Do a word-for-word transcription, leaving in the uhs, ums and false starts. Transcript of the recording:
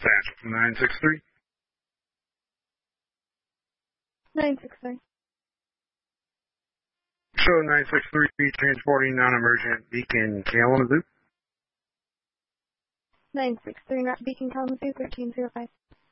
Satchel nine six three. nine six three. Show nine six three, transporting non-emergent Beacon Kalamazoo. nine six three, not Beacon Kalamazoo, thirteen zero five.